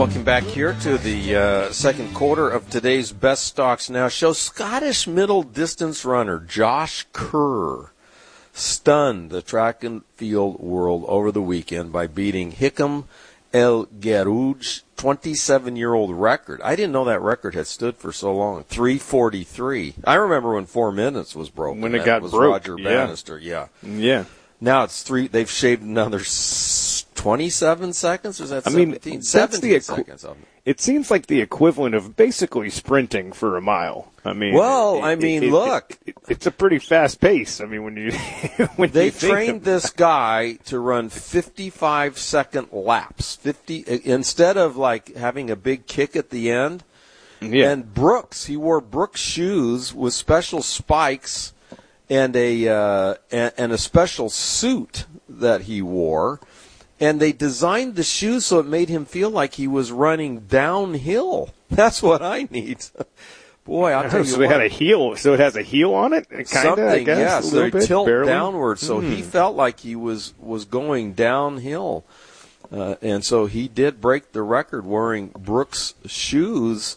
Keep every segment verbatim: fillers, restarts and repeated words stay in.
Welcome back here to the uh, second quarter of today's Best Stocks Now show. Scottish middle distance runner Josh Kerr stunned the track and field world over the weekend by beating Hikam El Guerrouj twenty-seven-year-old record. I didn't know that record had stood for so long. three forty-three. I remember when four minutes was broken. When it that got was broke. Roger Yeah. Bannister. Yeah. Yeah. Now it's three. They've shaved another twenty-seven seconds. Or is that I mean, seventeen? that's seventeen the equi- seconds of it. It seems like the equivalent of basically sprinting for a mile. I mean, Well, it, I mean, it, it, look. it, it, it's a pretty fast pace. I mean, when you when They you think trained of, this guy to run fifty-five second laps. fifty instead of like having a big kick at the end. yeah. And Brooks, he wore Brooks shoes with special spikes and a uh, and, and a special suit that he wore. And they designed the shoes so it made him feel like he was running downhill. That's what I need. Boy, I'll tell you so what. it had a heel. So it has a heel on it. Kind of, Something, I guess. yeah. a So little they bit, tilt barely. downward, so Mm. he felt like he was was going downhill, uh, and so he did break the record wearing Brooks shoes.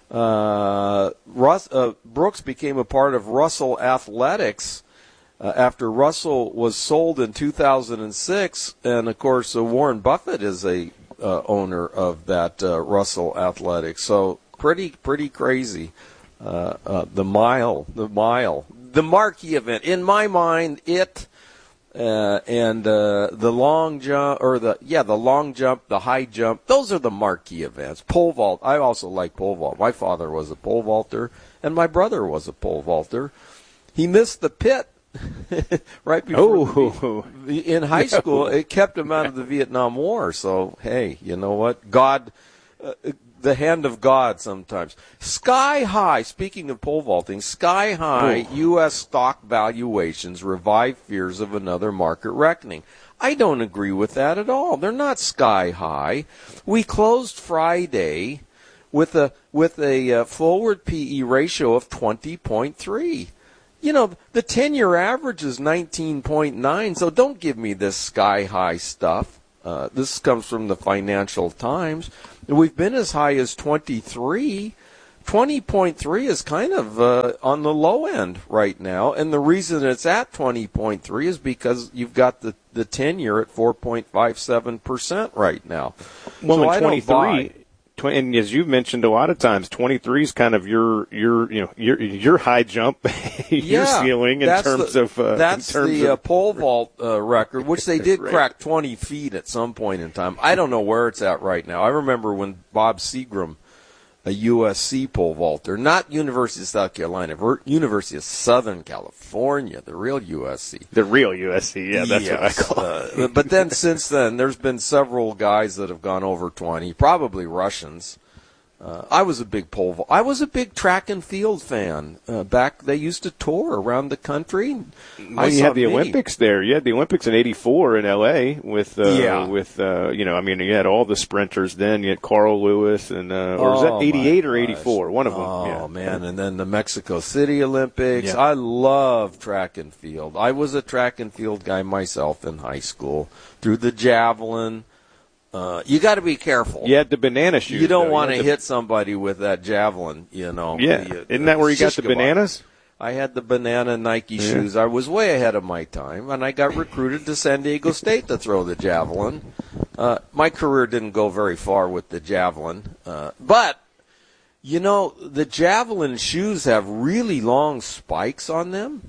Uh, Russ, uh, Brooks became a part of Russell Athletics uh, after Russell was sold in two thousand six, and of course uh, Warren Buffett is a uh, owner of that uh, Russell Athletics. So pretty pretty crazy. Uh, uh, the mile, the mile, the marquee event. In my mind, it uh, and uh, the long jump, or the yeah, the long jump, the high jump. Those are the marquee events. Pole vault. I also like pole vault. My father was a pole vaulter, and my brother was a pole vaulter. He missed the pit right before Oh. the, in high school. It kept him out of the Vietnam War. So hey, you know what? God. Uh, The hand of God sometimes. Sky high, speaking of pole vaulting, sky high Oh. U S stock valuations revive fears of another market reckoning. I don't agree with that at all. They're not sky high. We closed Friday with a with a uh, forward P E ratio of twenty point three. You know, the ten-year average is nineteen point nine, so don't give me this sky high stuff. Uh, this comes from the Financial Times. We've been as high as twenty-three. twenty point three is kind of uh, on the low end right now. And the reason it's at twenty point three is because you've got the, the ten-year at four point five seven percent right now. Well, so in I don't buy. twenty-three, tw- and as you've mentioned a lot of times, twenty-three is kind of your your you know your your high jump, your Yeah, ceiling in that's terms the, of uh, that's in terms the uh, of, pole vault uh, record, which they did Right. crack twenty feet at some point in time. I don't know where it's at right now. I remember when Bob Seagram, a U S C pole vaulter, not University of South Carolina, Ver- University of Southern California, the real U S C. the real U S C. Yeah, that's Yes, what I call it. uh, but then since then, there's been several guys that have gone over twenty, probably Russians. Uh, I was a big pole vault. I was a big track and field fan. Uh, back, they used to tour around the country. Well, you had the many. Olympics there. You had the Olympics in eighty-four in L A with, uh, Yeah. with, uh, you know, I mean, you had all the sprinters then. You had Carl Lewis and, uh, or was Oh, that eighty-eight my or eighty-four? gosh. One of them. Oh, yeah. man. And then the Mexico City Olympics. Yeah. I love track and field. I was a track and field guy myself in high school. Through the javelin. Uh, you got to be careful. You had the banana shoes. You don't though. want to had the- hit somebody with that javelin, you know. Yeah. The, uh, Isn't that where you got the shish kebab. bananas? I had the banana Nike Yeah. shoes. I was way ahead of my time, and I got recruited to San Diego State to throw the javelin. Uh, my career didn't go very far with the javelin, uh, but you know the javelin shoes have really long spikes on them.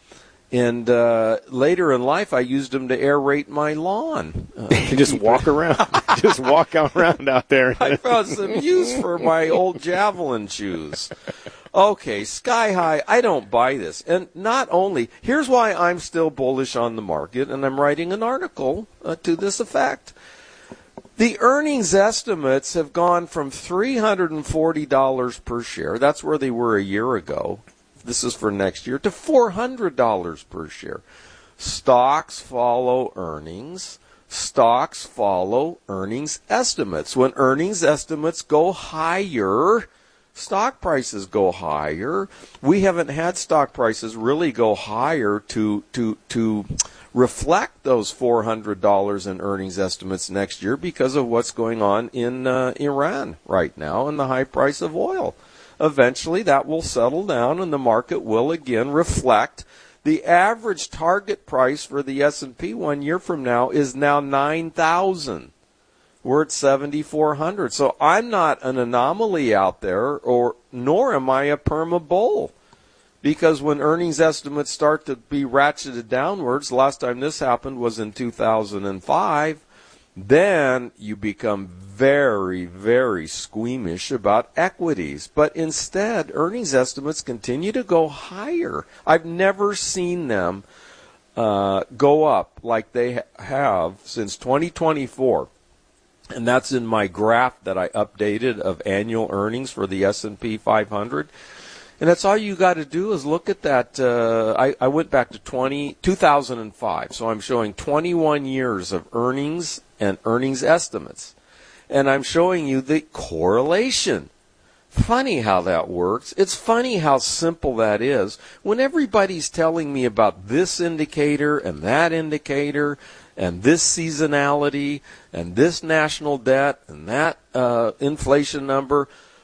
And uh, later in life, I used them to aerate my lawn. Uh, You just walk around. just walk around out there. I found some use for my old javelin shoes. Okay, sky high. I don't buy this. And not only, here's why I'm still bullish on the market, and I'm writing an article uh, to this effect. The earnings estimates have gone from three hundred forty dollars per share. That's where they were a year ago. This is for next year, to four hundred dollars per share. Stocks follow earnings. Stocks follow earnings estimates. When earnings estimates go higher, stock prices go higher. We haven't had stock prices really go higher to to to reflect those four hundred dollars in earnings estimates next year because of what's going on in uh, Iran right now and the high price of oil. Eventually that will settle down and the market will again reflect. The average target price for the S and P one year from now is now nine thousand. We're at seventy-four hundred. So I'm not an anomaly out there, or nor am I a perma bull. Because when earnings estimates start to be ratcheted downwards, last time this happened was in two thousand five, then you become very, very squeamish about equities. But instead, earnings estimates continue to go higher. I've never seen them uh, go up like they ha- have since twenty twenty-four. And that's in my graph that I updated of annual earnings for the S and P five hundred. And that's all you got to do is look at that. Uh, I, I went back to twenty, two thousand five, so I'm showing twenty-one years of earnings and earnings estimates. And I'm showing you the correlation. Funny how that works. It's funny how simple that is. When everybody's telling me about this indicator and that indicator and this seasonality and this national debt and that uh, inflation number,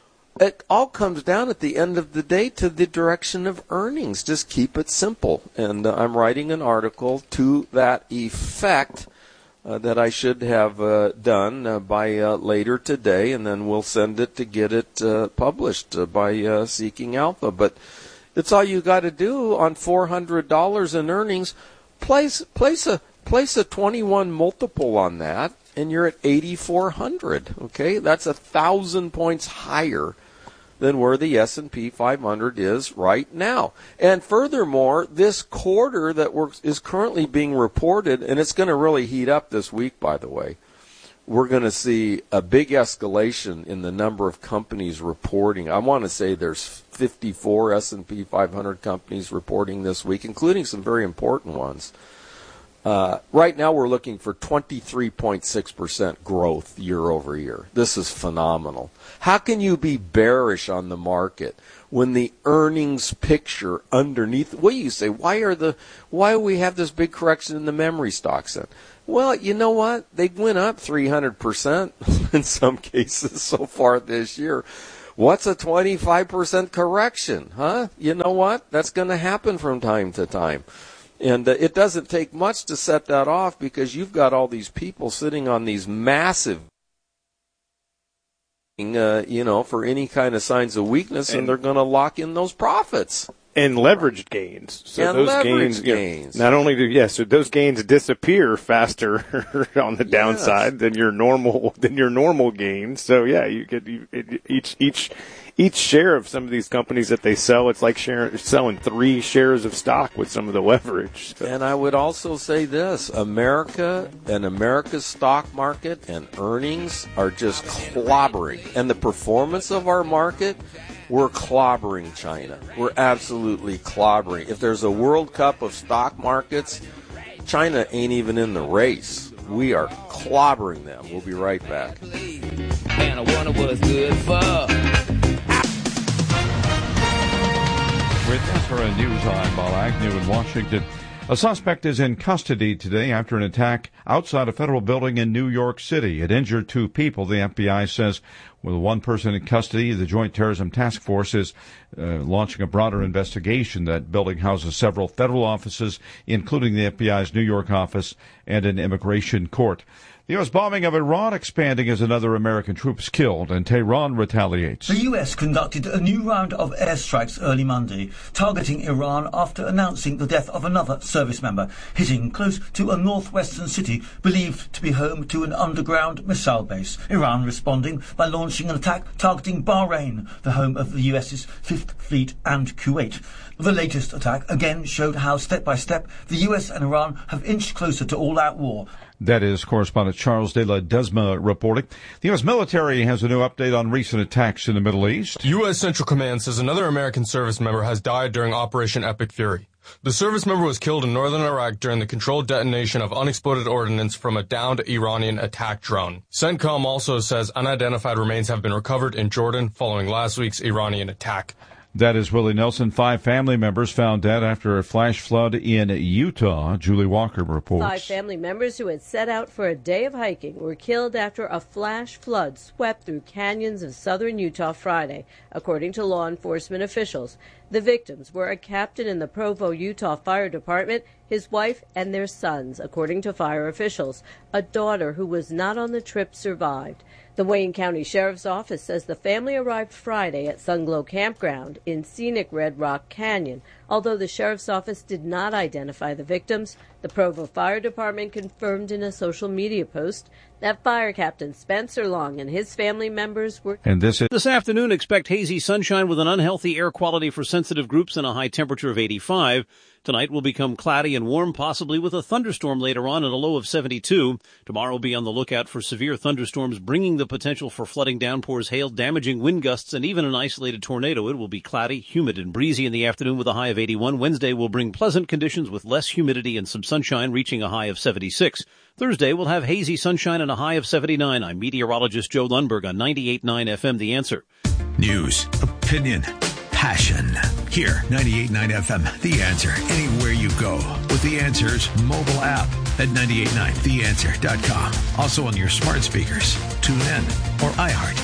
it all comes down at the end of the day to the direction of earnings. Just keep it simple. And uh, I'm writing an article to that effect uh, that I should have uh, done uh, by uh, later today, and then we'll send it to get it uh, published uh, by uh, Seeking Alpha. But it's all you got to do on four hundred dollars in earnings. Place, place a place a twenty-one multiple on that, and you're at eighty-four hundred. Okay, that's a thousand points higher than where the S and P five hundred is right now. And furthermore, this quarter that works is currently being reported, and it's going to really heat up this week, by the way. We're going to see a big escalation in the number of companies reporting. I want to say there's fifty-four S and P five hundred companies reporting this week, including some very important ones. Uh, right now we're looking for twenty-three point six percent growth year over year. This is phenomenal. How can you be bearish on the market when the earnings picture underneath? What do you say? Why are the why do we have this big correction in the memory stocks then? Well, you know what? They went up three hundred percent in some cases so far this year. What's a twenty-five percent correction? Huh? You know what? That's going to happen from time to time. And uh, it doesn't take much to set that off because you've got all these people sitting on these massive, uh, you know, for any kind of signs of weakness, and, and they're going to lock in those profits. And leveraged gains. So and those leveraged gains, gains. You know, not only do, yes, so those gains disappear faster on the yes. downside than your normal, than your normal gains. So yeah, you get you, each, each, each share of some of these companies that they sell, it's like sharing, selling three shares of stock with some of the leverage. So. And I would also say this, America and America's stock market and earnings are just clobbering. And the performance of our market, we're clobbering China. We're absolutely clobbering. If there's a World Cup of stock markets, China ain't even in the race. We are clobbering them. We'll be right back. And I wonder what's good for. With S R N News, I'm Paul Agnew in Washington. A suspect is in custody today after an attack outside a federal building in New York City. It injured two people, the F B I says. With one person in custody, the Joint Terrorism Task Force is uh, launching a broader investigation. That building houses several federal offices, including the F B I's New York office and an immigration court. The U S bombing of Iran expanding as another American troop is killed, and Tehran retaliates. The U S conducted a new round of airstrikes early Monday, targeting Iran after announcing the death of another service member, hitting close to a northwestern city believed to be home to an underground missile base. Iran responding by launching an attack targeting Bahrain, the home of the U S's Fifth Fleet, and Kuwait. The latest attack again showed how step by step the U S and Iran have inched closer to all-out war. That is correspondent Charles de la Desma reporting. The U S military has a new update on recent attacks in the Middle East. U S Central Command says another American service member has died during Operation Epic Fury. The service member was killed in northern Iraq during the controlled detonation of unexploded ordnance from a downed Iranian attack drone. CENTCOM also says unidentified remains have been recovered in Jordan following last week's Iranian attack. That is Willie Nelson. Five family members found dead after a flash flood in Utah. Julie Walker reports. Five family members who had set out for a day of hiking were killed after a flash flood swept through canyons of southern Utah Friday, according to law enforcement officials. The victims were a captain in the Provo, Utah Fire Department, his wife, and their sons, according to fire officials. A daughter who was not on the trip survived. The Wayne County Sheriff's Office says the family arrived Friday at Sunglow Campground in scenic Red Rock Canyon. Although the Sheriff's Office did not identify the victims, the Provo Fire Department confirmed in a social media post that Fire Captain Spencer Long and his family members were... And this is... This afternoon, expect hazy sunshine with an unhealthy air quality for sensitive groups and a high temperature of eighty-five. Tonight will become cloudy and warm, possibly with a thunderstorm later on and a low of seventy-two. Tomorrow will be on the lookout for severe thunderstorms, bringing the potential for flooding, downpours, hail, damaging wind gusts, and even an isolated tornado. It will be cloudy, humid, and breezy in the afternoon with a high of eighty-one. Wednesday will bring pleasant conditions with less humidity and some sunshine, reaching a high of seventy-six. Thursday will have hazy sunshine and a high of seventy-nine. I'm meteorologist Joe Lundberg on ninety-eight point nine F M, The Answer. News, opinion, passion. Here, ninety-eight point nine F M, The Answer. Anywhere you go with The Answer's mobile app at nine eight nine the answer dot com. Also on your smart speakers, tune in, or iHeart.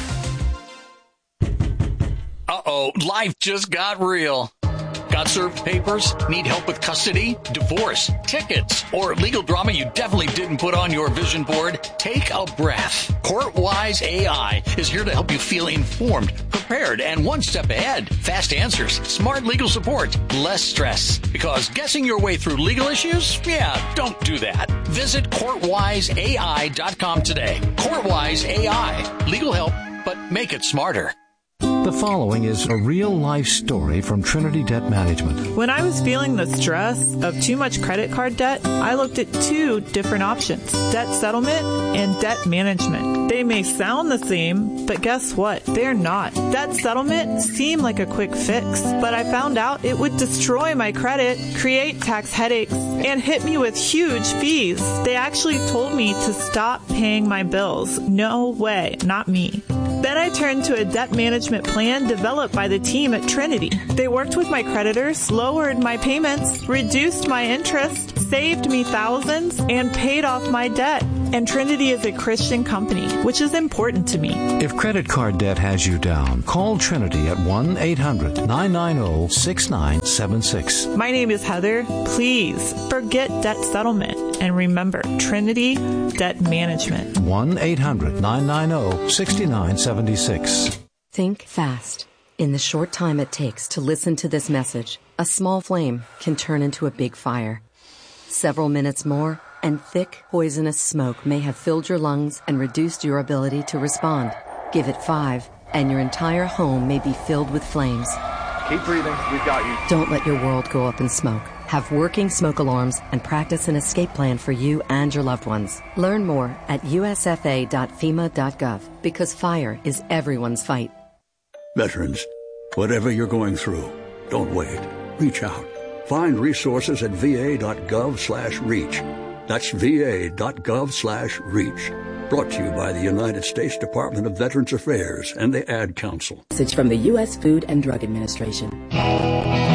Uh-oh, life just got real. Got served papers? Need help with custody, divorce, tickets, or legal drama you definitely didn't put on your vision board? Take a breath. CourtWise A I is here to help you feel informed, prepared, and one step ahead. Fast answers, smart legal support, less stress. Because guessing your way through legal issues? Yeah, don't do that. Visit court wise A I dot com today. CourtWise A I. Legal help, but make it smarter. The following is a real-life story from Trinity Debt Management. When I was feeling the stress of too much credit card debt, I looked at two different options, debt settlement and debt management. They may sound the same, but guess what? They're not. Debt settlement seemed like a quick fix, but I found out it would destroy my credit, create tax headaches, and hit me with huge fees. They actually told me to stop paying my bills. No way, not me. Then I turned to a debt management plan developed by the team at Trinity. They worked with my creditors, lowered my payments, reduced my interest, saved me thousands, and paid off my debt. And Trinity is a Christian company, which is important to me. If credit card debt has you down, call Trinity at one eight hundred nine nine zero six nine seven six. My name is Heather. Please forget debt settlement and remember Trinity Debt Management. one eight hundred nine nine zero six nine seven six. Think fast. In the short time it takes to listen to this message, a small flame can turn into a big fire. Several minutes more, and thick, poisonous smoke may have filled your lungs and reduced your ability to respond. Give it five, and your entire home may be filled with flames. Keep breathing. We've got you. Don't let your world go up in smoke. Have working smoke alarms and practice an escape plan for you and your loved ones. Learn more at U S F A dot FEMA dot gov, because fire is everyone's fight. Veterans, whatever you're going through, don't wait. Reach out. Find resources at V A dot gov slash reach. That's V A dot gov slash reach. Brought to you by the United States Department of Veterans Affairs and the Ad Council. Message from the U S Food and Drug Administration.